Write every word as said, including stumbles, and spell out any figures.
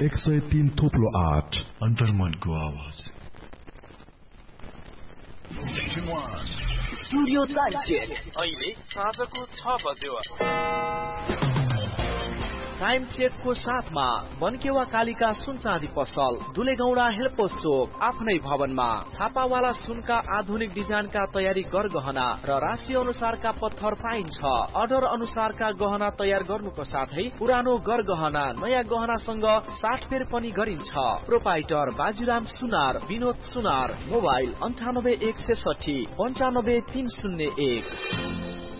एक सय तीन थोप्लो आठ अन्तर्मनको आवाज। स्टुडियो टाइम अहिले साँझको छ बज्यो। टाइम चेकको साथमा बनकेवा कालिका सुन चाँदी पसल, दुलेगौडा हेल्पोस चोक, आफ्नै भवनमा छापावाला सुनका आधुनिक डिजाइनका तयारी गरगहना र राशि अनुसारका पत्थर पाइन्छ। अर्डर अनुसारका गहना तयार गर्नुको साथै पुरानो गरगहना नयाँ गहनासँग साटफेर पनि गरिन्छ। प्रोपाइटर बाजीराम सुनार, विनोद सुनार। मोबाइल अन्ठानब्बे एक सय साठी पञ्चानब्बे तीन शून्य एक।